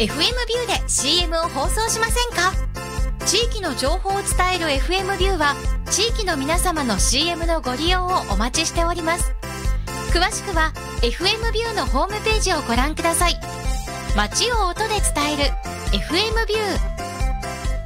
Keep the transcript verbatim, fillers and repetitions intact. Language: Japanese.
エフエム ビューで シーエム を放送しませんか？地域の情報を伝える エフエム ビューは地域の皆様の シーエム のご利用をお待ちしております。詳しくは エフエム ビューのホームページをご覧ください。街を音で伝える エフエム ビュー。